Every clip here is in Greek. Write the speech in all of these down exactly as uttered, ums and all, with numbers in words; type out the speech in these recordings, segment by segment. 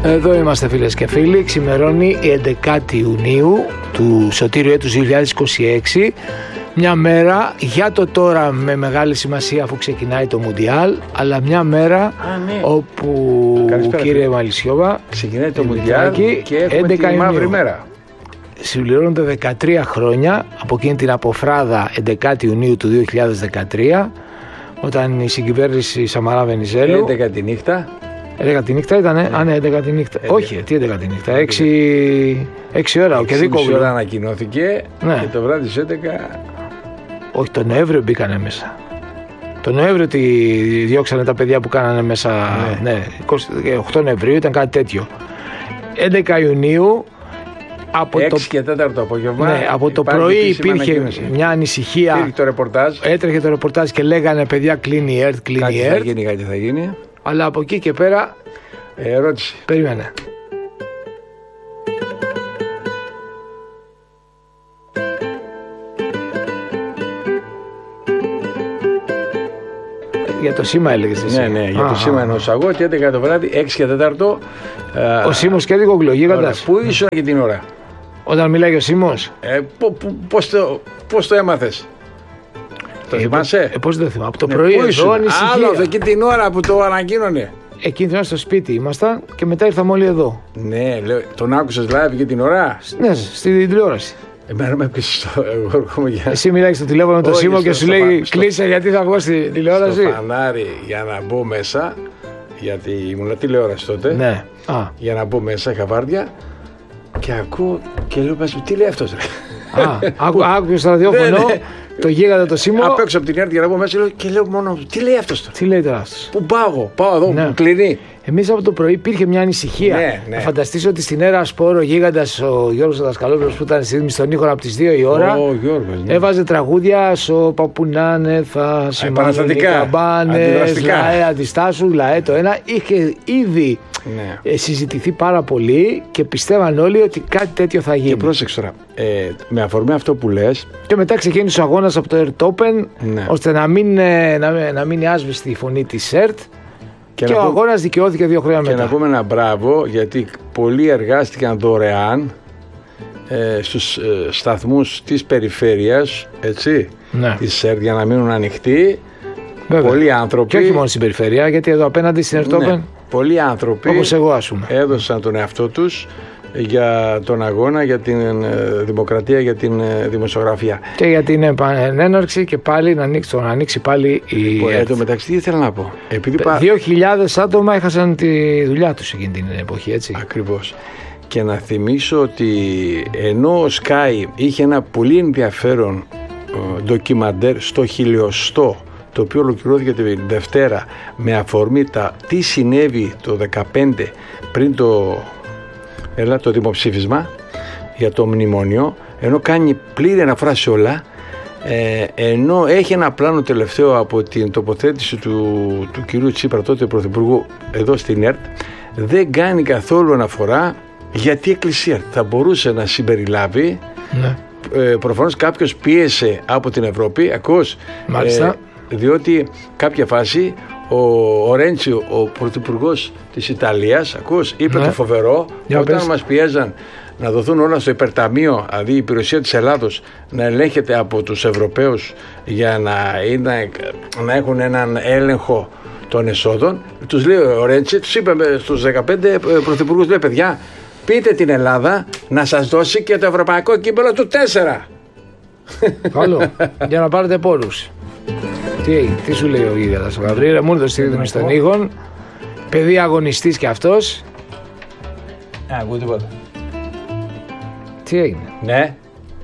Εδώ είμαστε φίλες και φίλοι. Ξημερώνει η έντεκα Ιουνίου του σωτήριου έτους δύο χιλιάδες είκοσι έξι. Μια μέρα για το τώρα με μεγάλη σημασία αφού ξεκινάει το Μουντιάλ, αλλά μια μέρα Α, ναι. όπου, Καλησπέρα, κύριε φίλε. Μαλισσιώβα, ξεκινάει το Μουντιάλ και έχουμε έντεκα τη μαύρη Ιουνίου. μέρα. Συμπληρώνονται δεκατρία χρόνια από εκείνη την αποφράδα έντεκα Ιουνίου του δύο χιλιάδες δεκατρία, όταν η συγκυβέρνηση Σαμαρά Βενιζέλου. έντεκα τη νύχτα. έντεκα τη νύχτα ήτανε, ναι. Α, ναι, έντεκα τη νύχτα. έντεκα. Όχι, τι έντεκα τη νύχτα, έξι ώρα. Ο Κεδίκοβλου. ώρα ανακοινώθηκε, Ναι. και το βράδυ στις έντεκα. Όχι, τον Νοέμβριο μπήκανε μέσα. Τον Νοέμβριο τη διώξανε τα παιδιά που κάνανε μέσα. Ναι, ναι είκοσι οκτώ Νοεμβρίου ήταν κάτι τέτοιο. έντεκα Ιουνίου. Από έξι το, και τέταρτο το απόγευμα. ναι, από το πρωί υπήρχε μια ανησυχία. Υπήρχε το ρεπορτάζ. Έτρεχε το ρεπορτάζ και λέγανε παιδιά κλείνει η ΕΡΤ, κλείνει Κάτι η θα ΕΡΤ. γίνει, κάτι θα γίνει. Αλλά από εκεί και πέρα. Ε, ερώτηση. Περίμενε. Για το σήμα έλεγες εσύ. Ναι, ναι, για Α, το σήμα α, ενός αγώ και έντεκα το βράδυ, έξι και τέταρτο. ε, Ο Σίμος Κεδίκοβλου, γίγαντας. Πού ήσουν για την ώρα? Όταν μιλάει ο Σίμος. Ε, πο- πο- πώς, το, πώς το έμαθες? Το Ε, θυμάσαι? Ε, πώς δεν το θυμάμαι. Από το Ναι, πρωί πού εδώ ήσουν? ανησυχία. Άλλο αυτό, εκεί την ώρα που το ανακοίνωνε. Εκείνη την ώρα στο σπίτι ήμασταν και μετά ήρθαμε όλοι εδώ. Ναι, λέω, τον άκουσες live και την ώρα. Ναι, στη τηλεόραση. Εμένα με πεις στο. Εγώ έρχομαι για. Εσύ μιλάει στο τηλέφωνο με τον Όχι, Σίμο στο- και σου στο λέει φα- στο- κλείσε γιατί θα βγω στη Στο τηλεόραση. φανάρι για να μπω μέσα. Γιατί ήμουν τηλεόραση τότε. Ναι. Α, Για να μπω μέσα, είχα βάρδια. Και ακούω και λέω πας, τι λέει αυτός ρε. α, άκου- άκουγε στο ραδιόφωνο Ναι, ναι. το γίγαντα το Σίμο. Απ' έξω από την έρτη για να μπω μέσα λέω, και λέω μόνο τι λέει αυτός τώρα. Τι λέει τώρα αυτός. Πού πάω εγώ, πάω εδώ, Ναι. μου κλείνει. Εμείς από το πρωί υπήρχε μια ανησυχία. Ναι, ναι. Να φανταστείς ότι στην Έρα Σπόρο ο γίγαντας ο Γιώργος Δασκαλόπουλος που ήταν στη Δήμη στον ήχο από τις δύο η ώρα. Ο Γιώργος, ναι. Έβαζε τραγούδια στο Παπουνάνε, θα σημαίνουν οι επαναστατικά, καμπάνες, αντιδραστικά. λαέ, αντιστάσου, λαέ το ένα. Είχε ήδη Ναι. ε, συζητηθεί πάρα πολύ και πιστεύαν όλοι ότι κάτι τέτοιο θα γίνει. Και πρόσεξε τώρα, ε, με αφορμή αυτό που λες, Και μετά ξεκίνησε ο αγώνας από το ΕΡΤ Open, Ναι. ώστε να μην, ε, να, να μείνει άσβηστη η φωνή της ΕΡΤ. Και, Και ο να πω- αγώνας δικαιώθηκε δύο χρόνια και μετά. να πούμε ένα μπράβο, γιατί πολλοί εργάστηκαν δωρεάν ε, στους ε, σταθμούς της περιφέρειας, έτσι, Ναι. της ΕΡΤ, για να μείνουν ανοιχτοί. Βέβαια. Πολλοί άνθρωποι, Και όχι μόνο στην περιφέρεια, γιατί εδώ απέναντι στην ΕΡΤ Open, ναι, πολλοί άνθρωποι όπως εγώ ας πούμε. έδωσαν τον εαυτό τους για τον αγώνα, για την ε, δημοκρατία, για την ε, δημοσιογραφία. Και για την επανέναρξη και πάλι να ανοίξει, να ανοίξει πάλι η Εν ΕΡΤ. τω μεταξύ, τι ήθελα να πω. Επειδή πα... Δύο χιλιάδες άτομα έχασαν τη δουλειά τους εκείνη την εποχή, έτσι. Ακριβώς. Και να θυμίσω ότι ενώ ο Sky είχε ένα πολύ ενδιαφέρον ε, ντοκιμαντέρ στο χιλιοστό, το οποίο ολοκληρώθηκε τη Δευτέρα με αφορμή τα τι συνέβη το δεκαπέντε πριν το, έλα, το δημοψήφισμα για το μνημόνιο, ενώ κάνει πλήρη αναφορά σε όλα, ε, ενώ έχει ένα πλάνο τελευταίο από την τοποθέτηση του, του κυρίου Τσίπρα, τότε πρωθυπουργού, εδώ στην ΕΡΤ, δεν κάνει καθόλου αναφορά γιατί η Εκκλησία θα μπορούσε να συμπεριλάβει. Ναι. Ε, προφανώς κάποιος πίεσε από την Ευρώπη, ακούς, Μάλιστα. ε, διότι κάποια φάση ο, ο Ρέντσι, ο πρωθυπουργός της Ιταλίας, ακούς, είπε Ναι. το φοβερό, Για όταν πες. μας πιέζαν να δοθούν όλα στο υπερταμείο, δηλαδή η περιουσία της Ελλάδος να ελέγχεται από τους Ευρωπαίους για να, είναι, να έχουν έναν έλεγχο των εσόδων, τους λέει ο Ρέντσι, τους είπε στους δεκαπέντε πρωθυπουργούς, λέει παιδιά, πείτε την Ελλάδα να σας δώσει και το ευρωπαϊκό κύπελλο του τέσσερα. Καλό. Για να πάρετε πόρους. Τι έγινε, τι σου λέει ο γίγαντας ο Γαβρίλα, μου έδωσε τη δίδυμη των ήχων. Παιδί αγωνιστής κι αυτός. Α, τίποτα. Τι έγινε. Ναι.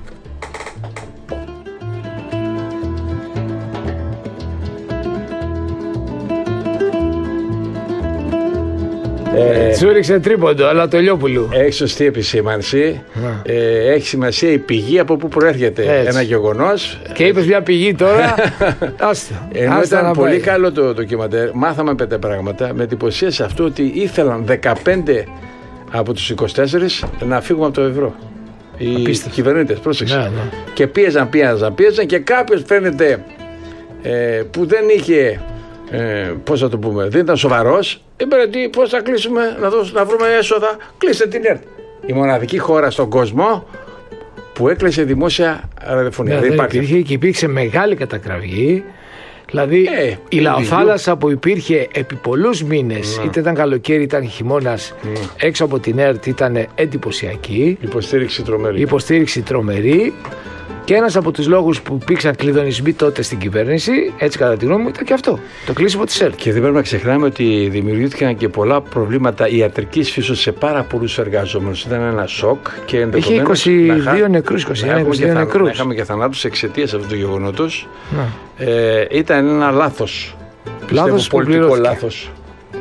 Ε, Σου ρίξε τρίποντο, αλλά το Λιόπουλου. Έχει σωστή επισήμανση. Ναι. Ε, έχει σημασία η πηγή από πού προέρχεται Έτσι. ένα γεγονός. Και είπες μια πηγή τώρα. Άστα. Ενώ Άστα ήταν να πολύ πάει. καλό το ντοκιμαντέρ, μάθαμε πέντε πράγματα. Με εντυπωσίασε αυτό ότι ήθελαν δεκαπέντε από τους είκοσι τέσσερα να φύγουμε από το ευρώ. Οι Απίστευτο. κυβερνήτες, πρόσεξε. Ναι, ναι. Και πίεζαν, πίεζαν, πίεζαν και κάποιος φαίνεται ε, που δεν είχε ε, πώς θα το πούμε, δεν ήταν σοβαρός. Είπε τι, πώς θα κλείσουμε, να, δώσ, να βρούμε έσοδα, κλείστε την ΕΡΤ. Η μοναδική χώρα στον κόσμο που έκλεισε δημόσια ραδιοφωνία. Ναι, δεν υπήρχε και υπήρξε μεγάλη κατακραυγή. Δηλαδή ε, η λαοθάλασσα που υπήρχε επί πολλούς μήνες, mm. είτε ήταν καλοκαίρι είτε χειμώνας, mm. έξω από την ΕΡΤ ήταν εντυπωσιακή. Υποστήριξη τρομερή. Υποστήριξη τρομερή. Και ένας από τους λόγους που υπήρξαν κλειδονισμοί τότε στην κυβέρνηση, έτσι κατά τη γνώμη μου, ήταν και αυτό. Το κλείσιμο της ΕΡΤ. Και δεν πρέπει να ξεχνάμε ότι δημιουργήθηκαν και πολλά προβλήματα ιατρικής φύσης σε πάρα πολλούς εργαζόμενους. Ήταν ένα σοκ και ενδεχομένως. Είχε είκοσι δύο νεκρούς, είκοσι ένα είκοσι δύο νεκρούς. Είχαμε και θανάτους εξαιτίας αυτού του γεγονότος. Ε, ήταν ένα λάθος. Λάθος, πολιτικό λάθος.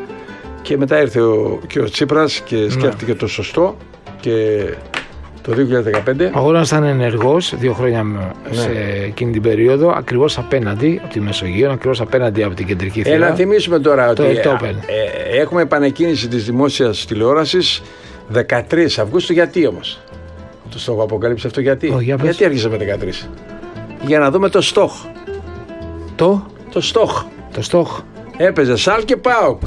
Και μετά ήρθε ο, και ο Τσίπρας και σκέφτηκε το σωστό. Και το δύο χιλιάδες δεκαπέντε. Ο Αγώνας ήταν ενεργός δύο χρόνια ναι. σε εκείνη την περίοδο, ακριβώς απέναντι από τη Μεσογείο, ακριβώς απέναντι από την κεντρική θύρα. Ε, να θυμίσουμε τώρα το ότι ε, ε, έχουμε επανεκκίνηση της δημόσιας τηλεόρασης δεκατρείς Αυγούστου. Γιατί όμως? Το έχω αποκαλύψει αυτό γιατί. Ο, για γιατί άρχισε με δεκατρείς? Για να δούμε το στόχ. Το? Το στόχ. Το στόχ. Έπαιζε Σάλ και ΠΑΟΚ.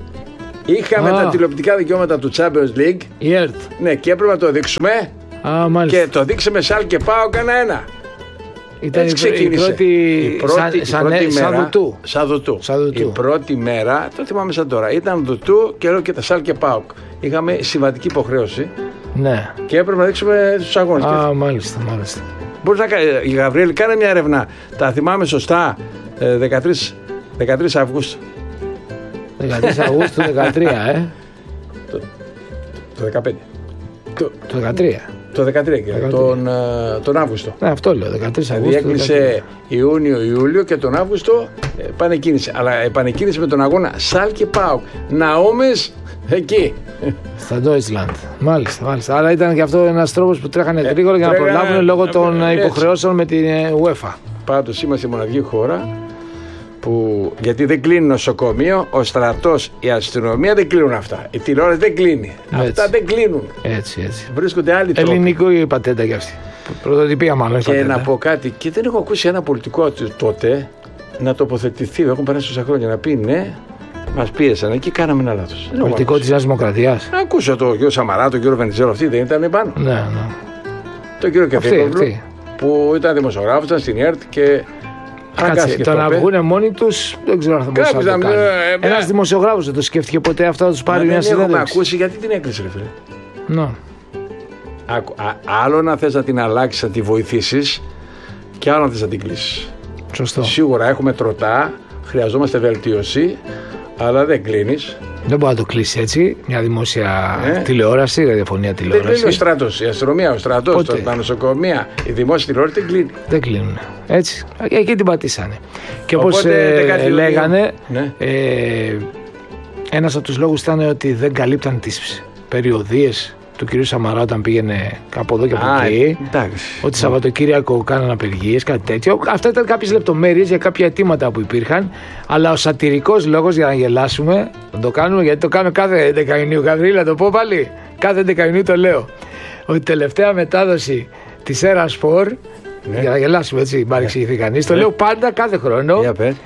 Είχαμε ah. τα τηλεοπτικά δικαιώματα του Champions League. Η ΕΡΤ. Ναι, και έπρεπε να το δείξουμε. Ah, μάλιστα. Και το δείξαμε Σάλ και ΠΑΟΚ ένα-ένα. Ήταν η, η πρώτη, η πρώτη, σαν, η σαν, πρώτη σαν, μέρα, δουτού. Σαν δουτού. Σαν δουτού. Η πρώτη μέρα, το θυμάμαι σαν τώρα, ήταν δουτού και λέω και τα Σάλ και ΠΑΟΚ. Είχαμε συμβατική υποχρέωση. Ναι. Και έπρεπε να δείξουμε τους αγώνες. Α, ah, μάλιστα, μάλιστα. Μπορείς να κάνεις, η Γαβριέλη, κάνε μια έρευνα. Τα θυμάμαι σωστά, δεκατρείς Αυγούστου. δεκατρείς Αυγούστου δεκατρία, ε. Το, το δεκαπέντε. Το, το δεκατρία. Το δεκατρία, κύριε, τον, τον Αύγουστο. Ναι, αυτό λέω, δεκατρείς Αυγούστου. Δηλαδή έκλεισε Ιούνιο-Ιούλιο και τον Αύγουστο επανεκκίνησε. Αλλά επανεκκίνησε με τον αγώνα Σάλ και ΠΑΟΚ. Ναόμες εκεί. Στα Deutschland. Μάλιστα, μάλιστα. Άρα ήταν και αυτό ένας τρόπος που τρέχανε γρήγορα για να προλάβουν λόγω των έτσι. υποχρεώσεων με την UEFA. Πάντως είμαστε η μοναδική χώρα που, γιατί δεν κλείνει νοσοκομείο, ο στρατός, η αστυνομία δεν κλείνουν αυτά. Η τηλεόραση δεν κλείνει. Έτσι. Αυτά δεν κλείνουν. Έτσι, έτσι. Βρίσκονται άλλοι τρόποι. Ελληνικό η πατέντα κι αυτή. Πρωτοτυπία μάλλον. Και πατέντα. Να πω κάτι, και δεν έχω ακούσει ένα πολιτικό τότε να τοποθετηθεί, έχουν περάσει τόσα χρόνια, να πει ναι, μας πίεσαν εκεί, κάναμε ένα λάθος. Πολιτικό της Νέας Δημοκρατίας. Να ακούσω τον κύριο Σαμαρά, τον κύριο Βενιζέλο, αυτοί δεν ήταν πάνω. Ναι, ναι. Τον κύριο Κεφτέκοβλου που ήταν δημοσιογράφος, ήταν στην ΕΡΤ και. Κάτσε, το να βγουν μόνοι τους δεν ξέρω αν θα μπορούσαν να το κάνουν. Ε, Ένας δημοσιογράφος δεν το σκέφτηκε ποτέ αυτό, θα τους πάρει μια συνέντευξη. Δεν έχουμε ακούσει γιατί την έκλεισε, ρε φίλε. Ναι. Άλλο να θες να την αλλάξεις, να τη βοηθήσεις, και άλλο να θες να την κλείσεις. Σωστό. Σίγουρα έχουμε τροτά, χρειαζόμαστε βελτίωση, αλλά δεν κλείνεις. Δεν μπορεί να το κλείσει έτσι μια δημόσια ε? τηλεόραση, ραδιοφωνία τηλεόραση. Δεν κλείνει ο στρατός, η αστυνομία, ο στρατός, τα νοσοκομεία, η δημόσια τηλεόραση δεν κλείνει. Δεν κλείνουν. Έτσι. Εκεί την πατήσανε. Και όπως ε, λέγανε, ναι. ε, ένας από τους λόγους ήταν ότι δεν καλύπταν τις περιοδίες του κυρίου Σαμαρά όταν πήγαινε από εδώ και από Α, εκεί. Εντάξει. Ότι Σαββατοκύριακο κάνανε απεργίες, κάτι τέτοιο. Αυτά ήταν κάποιες λεπτομέρειες για κάποια αιτήματα που υπήρχαν. Αλλά ο σατυρικός λόγος για να γελάσουμε, να το κάνουμε, γιατί το κάνω κάθε έντεκα Ιουνίου. Γαβρίλα, το πω πάλι. Κάθε έντεκα Ιουνίου το λέω. Ότι η τελευταία μετάδοση της Έρα Σπορ, ναι. για να γελάσουμε έτσι, μην παρεξηγηθεί κανείς, το ναι. λέω πάντα κάθε χρόνο.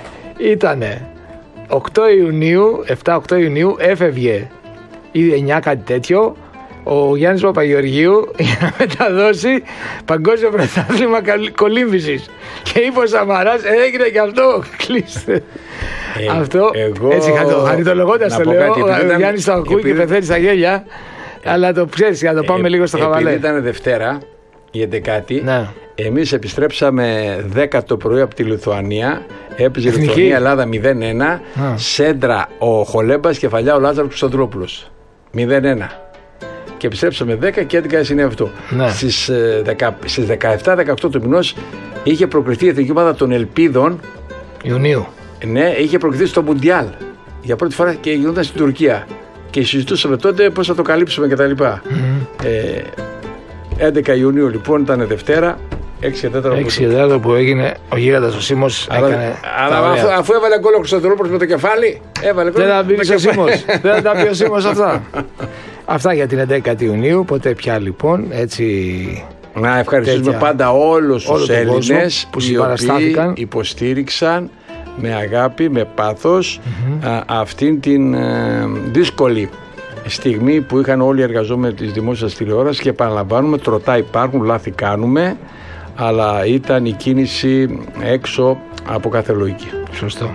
Ήτανε οκτώ Ιουνίου, επτά οκτώ Ιουνίου, έφευγε ή εννιά κάτι τέτοιο. Ο Γιάννης Παπαγεωργίου για να μεταδώσει παγκόσμιο πρωτάθλημα κολύμβησης. Και είπε ο Σαμαράς, έγινε και αυτό, κλείστε. Ε, αυτό, εγώ... έτσι χαριτολογώντας το λέω, κάτι, ο ήταν... Γιάννης το ακούει επειδή... και πεθαίνει στα γέλια, ε, αλλά το ξέρεις, για να το πάμε ε, λίγο στο χαβαλέ. Επειδή ήταν Δευτέρα, η έντεκα, ναι. εμείς επιστρέψαμε δέκα το πρωί από τη Λιθουανία, έπαιζε η Λιθουανία Ελλάδα μηδέν ένα, σέντρα ο Χολέμπας, κεφαλιά ο Λάζαρος Κωνσταντινόπουλος, μηδέν ένα. Και επιστρέψαμε δέκα και έντεκα συνέβη αυτό. Ναι. Στις, στις δεκαεπτά δεκαοκτώ του μηνός είχε προκριθεί η εθνική ομάδα των Ελπίδων. Ιουνίου. Ναι, είχε προκριθεί στο Μουντιάλ για πρώτη φορά και γινόταν στην Τουρκία. Και συζητούσαμε τότε πώς θα το καλύψουμε κτλ. Mm-hmm. Ε, έντεκα Ιουνίου λοιπόν ήταν Δευτέρα. έξι και τέταρτο έξι και τέταρτο που έγινε ο γίγαντας ο Σίμος. Αλλά, έκανε αλλά αφού, αφού έβαλε γκολ ο Κωνσταντινόπουλος με το κεφάλι, έβαλε γκολ. Δεν θα μπει ο Σίμος. Δεν θα πει ο Σίμος αυτά. Αυτά για την έντεκα Ιουνίου. Ποτέ πια λοιπόν έτσι. Να ευχαριστήσουμε τέτοια, πάντα όλους τους Έλληνες που συμπαραστάθηκαν, υποστήριξαν με αγάπη, με πάθος mm-hmm. α, αυτήν την ε, δύσκολη στιγμή που είχαν όλοι οι εργαζόμενοι της δημόσιας τηλεόρασης και επαναλαμβάνουμε, τροτά υπάρχουν, λάθη κάνουμε, αλλά ήταν η κίνηση έξω από κάθε λογική. Σωστό.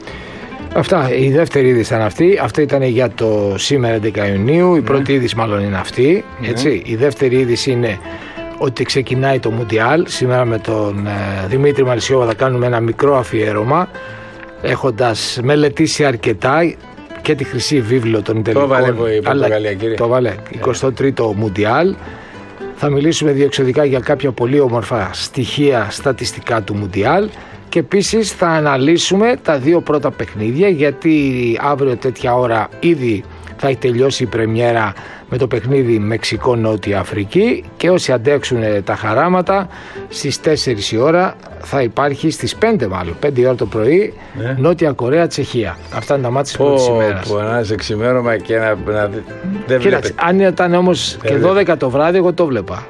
Αυτά, η δεύτερη είδηση ήταν αυτή. Αυτή ήταν για το σήμερα έντεκα Ιουνίου. Η ναι. πρώτη είδηση μάλλον είναι αυτή. Ναι. Έτσι. Η δεύτερη είδηση είναι ότι ξεκινάει το Μουντιάλ. Σήμερα με τον ε, Δημήτρη Μαλισσιώβα θα κάνουμε ένα μικρό αφιέρωμα, έχοντας μελετήσει αρκετά και τη χρυσή βίβλο των τελικών. Το βάλε η Πορτογαλία, κύριε. Το βάλε. εικοστό τρίτο Μουντιάλ. Θα μιλήσουμε διεξοδικά για κάποια πολύ όμορφα στοιχεία στατιστικά του Μουντιάλ. Και επίσης θα αναλύσουμε τα δύο πρώτα παιχνίδια, γιατί αύριο τέτοια ώρα ήδη θα έχει τελειώσει η πρεμιέρα με το παιχνίδι Μεξικό-Νότια Αφρική, και όσοι αντέξουν τα χαράματα στις τέσσερις η ώρα θα υπάρχει, στις πέντε μάλλον, πέντε η ώρα το πρωί, ναι. Νότια Κορέα-Τσεχία. Αυτά είναι τα μάτια της πρώτης ημέρας. Πω, να είσαι ξημέρωμα και να, να δεν βλέπετε. Αν ήταν όμως και δώδεκα το βράδυ, εγώ το βλέπα.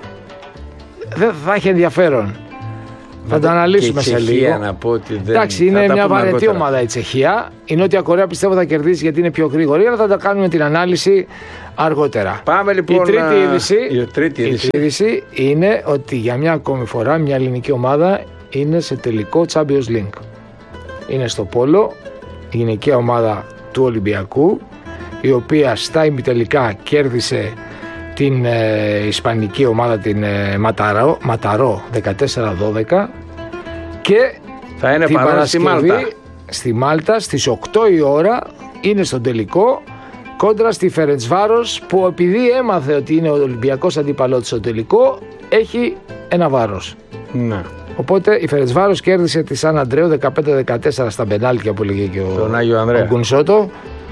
Δεν θα έχει ενδιαφέρον. Θα το αναλύσουμε σε λίγο. Να πω ότι δεν... Εντάξει, είναι μια βαρετή ομάδα η Τσεχία. Η Νότια Κορέα πιστεύω θα κερδίσει γιατί είναι πιο γρήγορη, αλλά θα τα κάνουμε την ανάλυση αργότερα. Πάμε λοιπόν. Η τρίτη είδηση, η τρίτη είδηση. Η είδηση είναι ότι για μια ακόμη φορά μια ελληνική ομάδα είναι σε τελικό Champions League. Είναι στο Πόλο, η γυναικεία ομάδα του Ολυμπιακού, η οποία στα ημιτελικά κέρδισε την ε, ισπανική ομάδα, την ε, Ματαρό, Ματαρό δεκατέσσερα δώδεκα, και θα είναι την παρόν στη Μάλτα. Στη Μάλτα στις οκτώ η ώρα είναι στον τελικό κόντρα στη Φερεντσβάρος, που επειδή έμαθε ότι είναι ο Ολυμπιακός αντίπαλός στο τελικό, έχει ένα βάρος. Ναι. Οπότε η Φερεντσβάρος κέρδισε τη Σαν Αντρέου δεκαπέντε δεκατέσσερα στα πενάλτια που λέγε και ο, ο Γκουνσότο,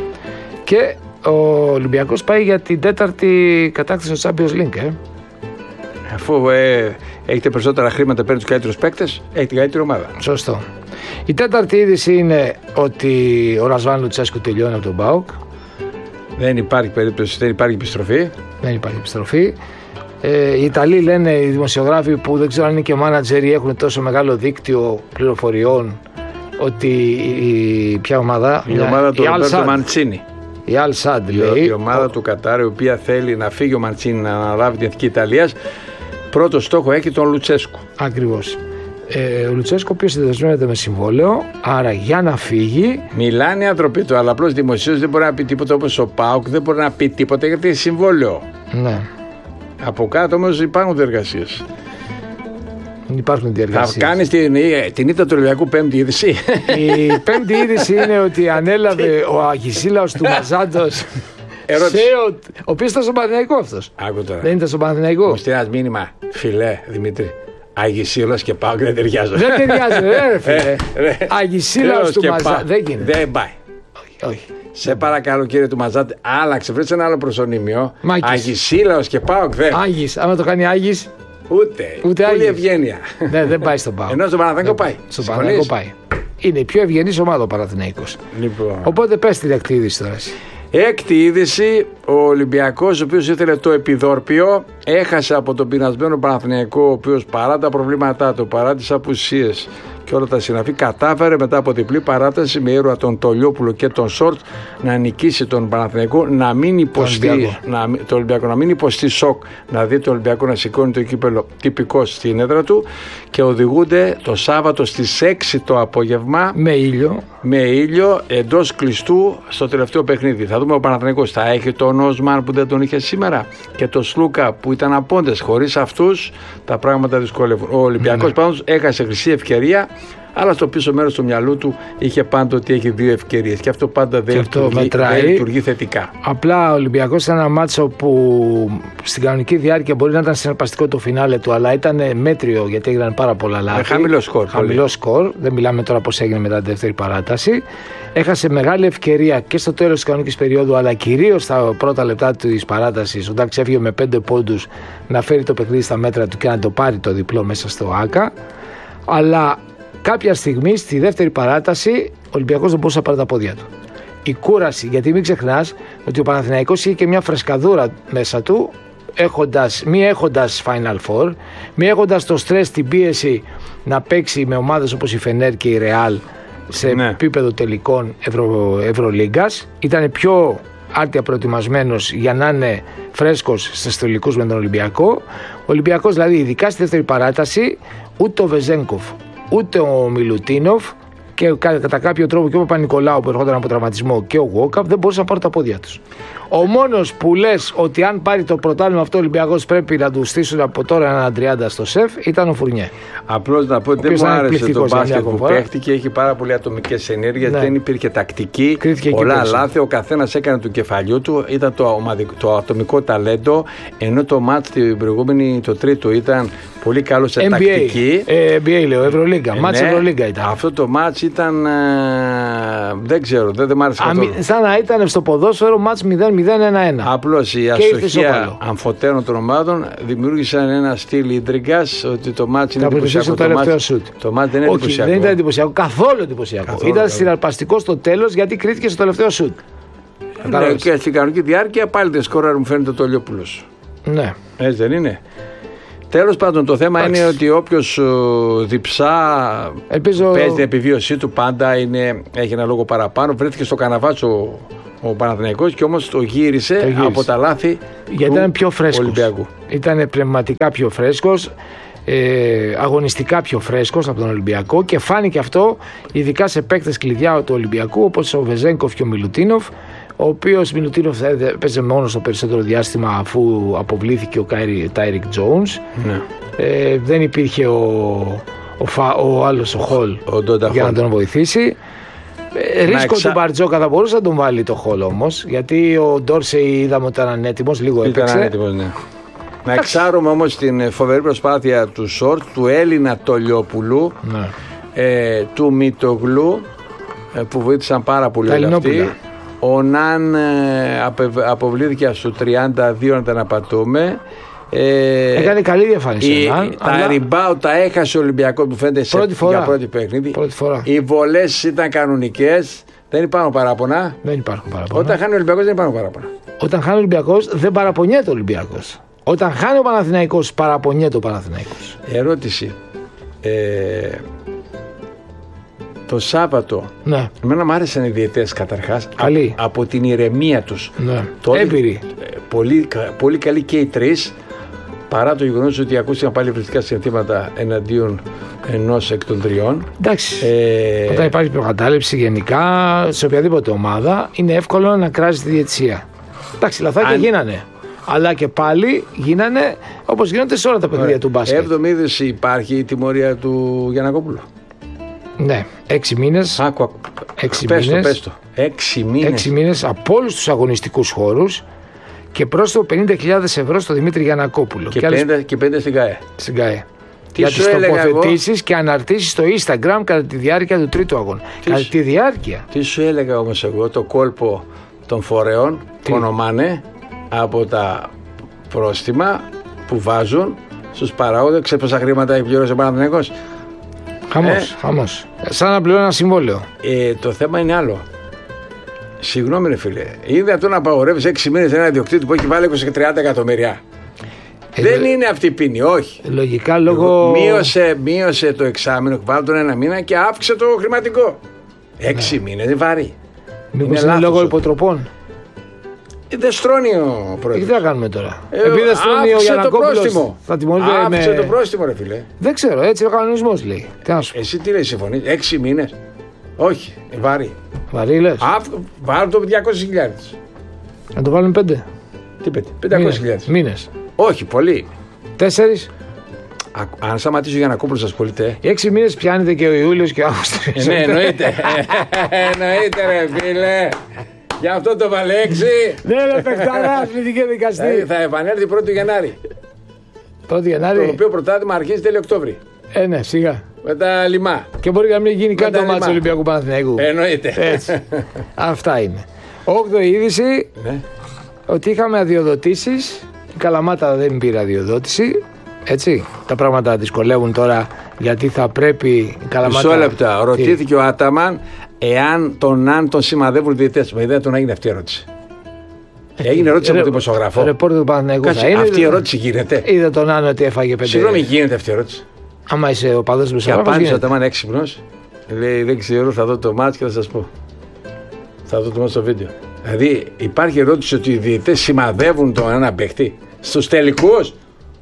και ο Ολυμπιακός πάει για την τέταρτη κατάκτηση στο Champions League. Ε. Αφού ε, έχετε περισσότερα χρήματα, παίρνει τους καλύτερους παίκτες, έχει την καλύτερη ομάδα. Σωστό. Η τέταρτη είδηση είναι ότι ο Ρασβάν Λουτσέσκου τελειώνει από τον ΠΑΟΚ. Δεν υπάρχει περίπτωση, δεν υπάρχει επιστροφή. Δεν υπάρχει επιστροφή. Ε, οι Ιταλοί λένε, οι δημοσιογράφοι που δεν ξέρω αν είναι και μάνατζεροι, έχουν τόσο μεγάλο δίκτυο πληροφοριών, ότι η, ποια ομάδα, η ομάδα του Ρομπέρτο Μαντσίνι. Η Al Sadd λέει. Η ομάδα ο... του Κατάρ, η οποία θέλει να φύγει ο Μαντσίνι να αναλάβει την Εθνική Ιταλίας. Πρώτο στόχο έχει τον Λουτσέσκου. Ακριβώς. Ε, ο Λουτσέσκου, ο οποίος συνδεσμεύεται με συμβόλαιο, άρα για να φύγει. Μιλάνε οι άνθρωποι του, αλλά απλώς δημοσίως δεν μπορεί να πει τίποτα, όπως ο ΠΑΟΚ δεν μπορεί να πει τίποτα γιατί είναι συμβόλαιο. Ναι. Από κάτω όμως υπάρχουν διεργασίες. Υπάρχουν διεργασίες. Θα κάνεις την, την ήττα του Ολυμπιακού πέμπτη είδηση. Η πέμπτη είδηση είναι ότι ανέλαβε ο Αγισίλαος του Μαζάντος. Ο οποίος ήταν στον Παναθηναϊκό αυτός. Άκου τώρα. Δεν ήταν στον Παναθηναϊκό. Μου στείλει ένα μήνυμα, φιλέ Δημήτρη. Αγισίλαος και ΠΑΟΚ δεν ταιριάζουν. Δεν ταιριάζουν, ρε φίλε. Αγισίλαος του Μαζάντος. Δεν γίνεται. Δεν πάει. Όχι. Σε παρακαλώ κύριε του Μαζάτη, άλλαξε, βρες ένα άλλο προσωνύμιο. Αγισίλαος και ΠΑΟΚ δεν. Άγης, άμα το κάνει Άγης. Ούτε. Ούτε πολύ ευγένεια. Ναι, δεν πάει στον ΠΑΟΚ. Ενώ στον Παναθηναϊκό πάει. Στον Παναθηναϊκό πάει. Είναι η πιο ευγενής ομάδα ο Παναθηναϊκός. Λοιπόν. Οπότε πες την έκτη είδηση τώρα. Έκτη είδηση, ο Ολυμπιακός, ο οποίος ήθελε το επιδόρπιο, έχασε από τον πεινασμένο Παναθηναϊκό, ο οποίος παρά τα προβλήματά του, παρά τις απουσίες και όλα τα συναφή, κατάφερε μετά από διπλή παράταση με ήρωα τον Τολιόπουλο και τον Σόρτ να νικήσει τον Παναθηναϊκό, να μην υποστεί, να, το Ολυμπιακό, να μην υποστεί σοκ, να δει το Ολυμπιακό να σηκώνει το κύπελο τυπικός στην έδρα του, και οδηγούνται το Σάββατο στις έξι το απόγευμα με ήλιο, με ήλιο εντός κλειστού στο τελευταίο παιχνίδι. Θα δούμε ο Παναθηναϊκός θα έχει τον Όσμαν που δεν τον είχε σήμερα και τον Σλούκα που ήταν απόντες. Χωρίς αυτούς τα πράγματα δυσκολεύουν. Ο Ολυμπιακός ναι. πάντως έχασε χρυσή ευκαιρία, αλλά στο πίσω μέρος του μυαλού του είχε πάντα ότι έχει δύο ευκαιρίες και αυτό πάντα δεν, αυτό λειτουργεί, δεν λειτουργεί θετικά. Απλά ο Ολυμπιακός ήταν ένα μάτσο που στην κανονική διάρκεια μπορεί να ήταν συναρπαστικό το φινάλε του, αλλά ήταν μέτριο γιατί έγιναν πάρα πολλά λάθη. Με χαμηλό σκορ. Χαμηλό σκορ. Δεν μιλάμε τώρα πώς έγινε μετά τη δεύτερη παράταση. Έχασε μεγάλη ευκαιρία και στο τέλος της κανονικής περίοδου, αλλά κυρίως στα πρώτα λεπτά της παράτασης. Ο Ντάξ έφυγε με πέντε πόντους να φέρει το παιχνίδι στα μέτρα του και να το πάρει το διπλό μέσα στο ΆΚΑ. Αλλά κάποια στιγμή στη δεύτερη παράταση ο Ολυμπιακός δεν μπορούσε να πάρει τα πόδια του. Η κούραση, γιατί μην ξεχνάς ότι ο Παναθηναϊκός είχε και μια φρεσκαδούρα μέσα του, έχοντας, μη έχοντας Final Four, μη έχοντας το στρες, την πίεση να παίξει με ομάδες όπως η Φενέρ και η Ρεάλ σε Ναι. επίπεδο τελικών Ευρω... Ευρωλίγκας. Ήταν πιο άρτια προετοιμασμένος για να είναι φρέσκος στους τελικούς με τον Ολυμπιακό. Ο Ολυμπιακός δηλαδή, ειδικά στη δεύτερη παράταση, ούτε ο Βεζένκοφ ούτε ο Μιλουτίνοφ και κατά κάποιο τρόπο και ο Παπα-Νικολάου που ερχόταν από τραυματισμό και ο Γουόκαπ δεν μπορούσαν να πάρουν τα πόδια τους. Ο μόνος που λες ότι αν πάρει το πρωτάθλημα αυτό ο Ολυμπιακός πρέπει να του στήσουν από τώρα έναν τριάντα στο σεφ ήταν ο Φουρνιέ. Απλώς να πω ότι δεν μου άρεσε το μπάσκετ που παίχτηκε, έχει πάρα πολλές ατομικές ενέργειες, ναι. Δεν υπήρχε τακτική, κρίθηκε πολλά λάθη, ο καθένας έκανε του κεφαλιού του, ήταν το, ομαδικό, το ατομικό ταλέντο, ενώ το μάτς την προηγούμενη, το τρίτο ήταν πολύ καλό σε N B A, τακτική. Ε, N B A λέω, Ευρωλίγκα, ε, μάτς ναι, Ευρωλίγκα ήταν. Αυτό το μάτς ήταν, ε, δεν ξέρω, δεν, δεν μ' άρεσε καθόλου. Σαν να ήταν στο ποδόσφαιρο μάτς μηδέν μηδέν ένα ένα. Απλώς η αστοχία αμφωτέρων των ομάδων δημιούργησαν ένα στυλ ίντριγκας ότι το μάτς είναι εντυπωσιακό. Το, μάτς, το μάτς δεν είναι Όχι, εντυπωσιακό. Δεν ήταν εντυπωσιακό, καθόλου εντυπωσιακό. Καθόλου, ήταν συναρπαστικό στο τέλος γιατί κρίθηκε στο τελευταίο σουτ. Ναι, και στην κανονική διάρκεια πάλι δεν σκόραρε, μου φαίνεται, το Λιόπουλος. Ναι. Έτσι δεν είναι. Τέλος πάντων, το θέμα Άξι. είναι ότι όποιος uh, διψά Ελπίζω... παίζει την επιβίωσή του πάντα, είναι, έχει ένα λόγο παραπάνω. Βρέθηκε στο καναβάτσο ο Παναθηναϊκός και όμως το γύρισε, το γύρισε από τα λάθη γιατί του ήταν πιο φρέσκος. Ολυμπιακού. Ήταν πνευματικά πιο φρέσκος, ε, αγωνιστικά πιο φρέσκος από τον Ολυμπιακό και φάνηκε αυτό ειδικά σε παίκτες κλειδιά του Ολυμπιακού όπως ο Βεζένκοφ και ο Μιλουτίνοφ, ο οποίος Μιλουτίνοφ έπαιζε μόνο στο περισσότερο διάστημα αφού αποβλήθηκε ο Τάιρικ Τζόουνς. Ναι. Ε, δεν υπήρχε ο, ο, Φα, ο άλλος ο Χολ για να τον βοηθήσει. Ε, ρίσκο εξα... του Μπαρτζόκα θα μπορούσε να τον βάλει το Χολ όμως, γιατί ο Ντόρσεϊ είδαμε ότι ήταν ανέτοιμος, λίγο έπαιξε. Ήταν ανέτοιμος, ναι. Να εξάρουμε όμως την φοβερή προσπάθεια του Σόρτ, του Έλληνα Τολιόπουλου, ναι. ε, του Μητογλου, ε, που βοήθησαν πάρα πολύ όλοι αυτοί. Ο Ναν ε, αποβλήθηκε στο τριάντα δύο, να τα αναπατούμε. Ε, Έκανε καλή διαφάνιση. Η, Ναν, τα αλλά... rebound τα έχασε ο Ολυμπιακός που φαίνεται σε πρώτη φορά. για πρώτη παιχνίδι. Πρώτη φορά. Οι βολές ήταν κανονικές. Δεν υπάρχουν παράπονα. Δεν υπάρχουν παράπονα. Όταν χάνει ο Ολυμπιακός δεν υπάρχουν παράπονα. Όταν χάνει ο Ολυμπιακός δεν παραπονιέται ο Ολυμπιακός. Όταν χάνει ο Παναθηναϊκός παραπονιέται ο Παναθηναϊκός. Ερώτηση. Ε, Το Σάββατο, ναι. Εμένα μου άρεσαν οι διαιτητές καταρχάς από, από την ηρεμία τους. Ναι. Έμπειροι. Πολύ, πολύ καλοί και οι τρεις, παρά το γεγονός ότι ακούστηκαν πάλι βρετικά συνθήματα εναντίον ενός εκ των τριών. Εντάξει. Ε... Όταν υπάρχει προκατάληψη γενικά σε οποιαδήποτε ομάδα, είναι εύκολο να κράζει τη διαιτησία. Εντάξει, λαθάκια Αν... γίνανε. Αλλά και πάλι γίνανε όπως γίνονται σε όλα τα παιχνίδια του μπάσκετ. Έβδομη είδηση υπάρχει η τιμωρία του Γιαννακόπουλου. Ναι, έξι μήνες. Άκου, έξι πες μήνες, το, πες το. Έξι μήνες. Έξι μήνες από όλους τους αγωνιστικούς χώρους και πρόσθετο πενήντα χιλιάδες ευρώ στο Δημήτρη Γιαννακόπουλο. Και, και, πενήντα, άλλες... και πέντε στην ΚΑΕ. Στην ΚΑΕ. Τι για τις τοποθετήσεις και αναρτήσεις στο Instagram κατά τη διάρκεια του τρίτου αγώνα. Τι κατά σου... τη διάρκεια. Τι σου έλεγα όμως εγώ, το κόλπο των φορέων που ονομάνε από τα πρόστιμα που βάζουν στους παράγοντες. Ξέρεις πόσα χρήματα έχει πληρώσει ο Παναθηναϊκός? Χαμός, ε, χαμός. Σαν να πληρώνει ένα συμβόλαιο. Ε, το θέμα είναι άλλο. Συγγνώμη ρε φίλε, είναι αυτό να απαγορεύεις έξι μήνες ένα ιδιοκτήτη που έχει βάλει είκοσι και τριάντα εκατομμύρια. Ε, Δεν λο... είναι αυτή η ποινή, όχι. Λογικά λόγω... Μείωσε, μείωσε το εξάμηνο, βάλει τον ένα μήνα και αύξησε το χρηματικό. Έξι ναι. μήνες είναι βαρύ. Μήπως είναι, είναι λόγω υποτροπών. Ε, δεν στρώνει ο πρόεδρος. Τι θα κάνουμε τώρα? Ε, Επειδή δεν στρώνει ο Γιαννακόπουλος, θα τιμωρείται με... Άφησε το πρόστιμο ρε φίλε. Δεν ξέρω, έτσι ο κανονισμός λέει. Τι να σου... Εσύ τι λέει, συμφωνείς? Έξι μήνες. Όχι, ε, βαρύ. Βαρύ λες? Βάλουν το διακόσιες χιλιάδες. Να το βάλουμε πέντε. Τι πέντε? πεντακόσιες χιλιάδες. Μήνες. Όχι, πολύ. Τέσσερις. Α, αν σταματήσει ο Γιαννακόπουλος ασχολείται. Έξι μήνες πιάνεται και ο Ιούλιος και ο Αύγουστος. Ναι, εννοείται. Εννοείται ρε φίλε. Γι' αυτό το βάλε έξι. Ναι, ρε παιχταράς, πληθυκέ δικαστή. Θα επανέλθει πρώτη Γενάρη. πρώτη Γενάρη. Το οποίο πρωτάθλημα αρχίζει τέλειο Οκτώβρη. Ε, ναι, σιγά. Με τα λιμά. Και μπορεί να μην γίνει καν το μάτσο Ολυμπιακού Παναθηναϊκού. Εννοείται. Έτσι. Αυτά είναι. Όγδοη είδηση. Ναι. Ότι είχαμε αδειοδοτήσεις. Η Καλαμάτα δεν πήρε αδειοδότηση. Έτσι. Τα πράγματα δυσκολεύουν τώρα γιατί θα πρέπει η Καλαμάτα. Μισό λεπτά. Ρωτήθηκε ο Άταμαν εάν τον αν τον σημαδεύουν διαιτητές. Μα ιδέα τον έγινε αυτή η ερώτηση. Ε, έγινε ερώτηση από τον δημοσιογράφο. Ρεπόρτερ του Παναθηναϊκού θα είναι. Αυτή η ερώτηση γίνεται. Είδε τον Άν ότι έφαγε πέντε. Συγγνώμη, γίνεται αυτή η ερώτηση. Άμα είσαι ο παδός του δημοσιογράφου. Και απάντησε ο Άταμαν έξυπνος. Λέει δεν ξέρω, θα δω το μάτς και θα σας πω. Θα δω το μάτς στο βίντεο. Δηλαδή υπάρχει ερώτηση ότι οι διαιτητές σημαδεύουν τον ένα παίχτη στους τελικούς.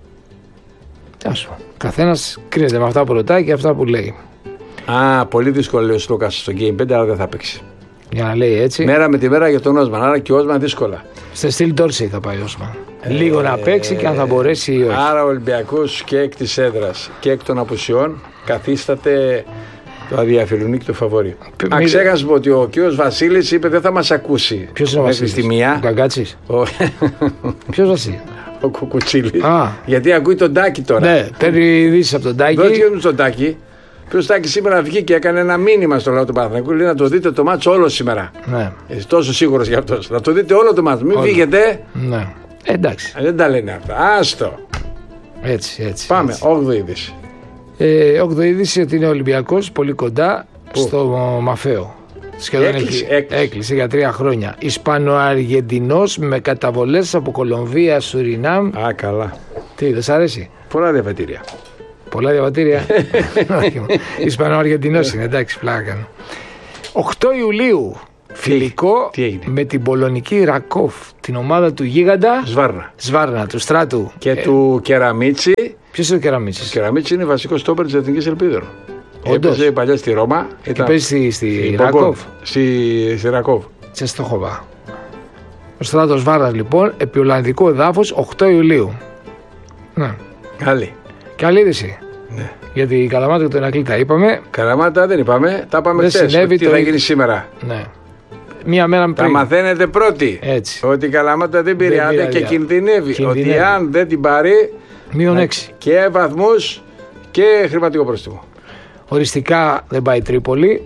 Άσου. Καθένας κρίνεται με αυτά που ρωτάει και αυτά που λέει. Α, πολύ δύσκολο λέει ο Στρούκας στο Game πέντε, αλλά δεν θα παίξει. Για να λέει έτσι. Μέρα με τη μέρα για τον Όσμαν, άρα και ο Όσμαν δύσκολα. Σε στυλ Ντόρσεϊ θα πάει ο Όσμαν. Ε, Λίγο να παίξει και αν θα μπορέσει ή όχι. Άρα ο Ολυμπιακός και εκ της έδρας και εκ των απουσιών καθίσταται το αδιαφιλονίκη το φαβορί. Αν ξέχασα ότι ο κ. Βασίλης είπε δεν θα μας ακούσει. Ποιος είναι ο Βασίλης? Ο Καγκάτσης. Ποιος Βασίλης? Ο Κουκουτσίλης. Γιατί ακούει τον Τάκη τώρα. Ναι, παίρνει ειδήσεις από τον Τάκη. Δώσε μου τον Τάκη. Ποιος Τάκη σήμερα βγήκε και έκανε ένα μήνυμα στο λαό του Παναθηναϊκού. Λέει να το δείτε το μάτσο όλο σήμερα. Ναι. Είσαι τόσο σίγουρος γι' αυτό. Να το δείτε όλο το μάτσο. Μην φύγετε. Ναι. Εντάξει. Δεν τα λένε αυτά. Άστο. Έτσι, έτσι. Πάμε. Έτσι. όγδοη είδηση. Ε, όγδοη είδηση ότι είναι ο Ολυμπιακός πολύ κοντά. Πού? Στο Μαφαίο. Σχεδόν έκλεισε, έχει, έκλεισε. έκλεισε για τρία χρόνια. Ισπανοαργεντινός με καταβολές από Κολομβία, Σουρινάμ. Α, καλά. Τι, δεν σ' αρέσει? Πολλά διαβατήρια. Πολλά διαβατήρια. Ισπανοαργεντινός είναι, εντάξει, πλάκα. οκτώ Ιουλίου. Φιλικό τι με την πολωνική Ρακόφ, την ομάδα του γίγαντα Σβάρνα. Σβάρνα, του Στράτου. Και ε... του Κεραμίτσι. Ποιος είναι ο Κεραμίτσης? Ο Κεραμίτσι είναι βασικός στόπερ της Εθνικής Ελπίδων. Όντως. Έπαιζε παλιά στη Ρώμα. Και ήταν... παίζει στη, στη Ρακόφ. Στη, στη Ρακόφ. Σε Στοχοβά. Ο Στράτος Βάρνας λοιπόν, επί Ολλανδικό εδάφος, οκτώ Ιουλίου. Ναι. Καλή. Και άλλη είδηση. Ναι. Γιατί η Καλαμάτα και το Ηρακλή τα είπαμε. Καλαμάτα δεν είπαμε, τα είπαμε χθες. Τι το... θα γίνει σήμερα. Ναι. Μία μέρα πριν. Τα μαθαίνετε πρώτοι. Έτσι. Ότι η Καλαμάτα δεν πήρε άδεια και κινδυνεύει. κινδυνεύει. Ότι αν δεν την πάρει. Μείον έξι. Και βαθμούς και χρηματικό πρόστιμο. Οριστικά δεν πάει Τρίπολη.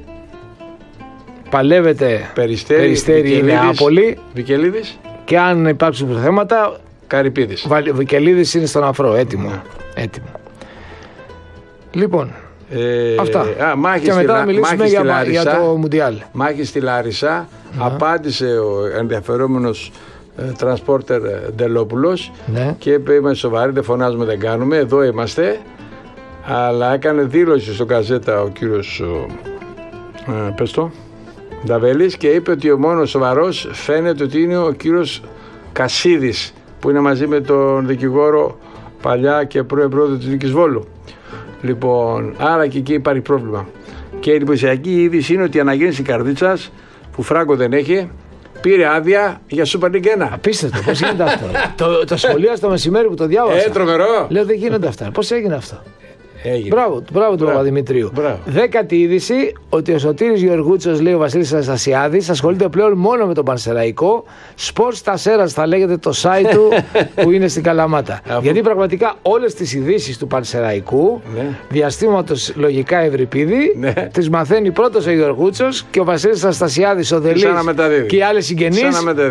Παλεύεται Περιστέρι, Περιστέρι Νεάπολη. Βικελίδης. Και αν υπάρξουν θέματα. Καρυπίδης. Βικελίδης είναι στον αφρό. Έτοιμο. Ναι. Έτοιμο. Λοιπόν. Ε, αυτά. Α, μάχη και στη, μετά να μιλήσουμε μάχη για, στη Λάρισα, για το Μουντιάλ. Μάχη στη Λάρισα. Mm. Απάντησε ο ενδιαφερόμενος τρανспόρτερ Ντελόπουλος ναι. και είπε είμαστε σοβαροί, δεν φωνάζουμε, δεν κάνουμε, εδώ είμαστε. Αλλά έκανε δήλωση στο Καζέτα ο κύριος ε, πες το, Νταβέλης και είπε ότι ο μόνος σοβαρός φαίνεται ότι είναι ο κύριος Κασίδης που είναι μαζί με τον δικηγόρο παλιά και πρώην πρόεδρο της Νίκης Βόλου. Λοιπόν, άρα και εκεί υπάρχει πρόβλημα. Και η εντυπωσιακή είδηση είναι ότι η αναγέννηση Καρδίτσας που φράγκο δεν έχει πήρε άδεια για Super League ένα. Απίστευτο, πώς γίνεται αυτό? το, το σχολείο στο μεσημέρι που το διάβασα. Ε, τρομερό. Λέω δεν γίνονται αυτά. Πώς έγινε αυτό? Έγινε. Μπράβο, μπράβο του Παπαδημητρίου. Δέκατη είδηση ότι ο Σωτήρης Γεωργούτσος, λέει ο Βασίλης Αναστασιάδης, ασχολείται πλέον μόνο με τον Πανσεραϊκό. Sports Taseras θα λέγεται το site του που είναι στην Καλαμάτα. Γιατί πραγματικά όλες τις ειδήσεις του Πανσεραϊκού, ναι. διαστήματος λογικά Ευρυπίδη, ναι. τις μαθαίνει πρώτος ο Γεωργούτσος και ο Βασίλης Αναστασιάδης, ο Δελής και οι άλλοι συγγενείς.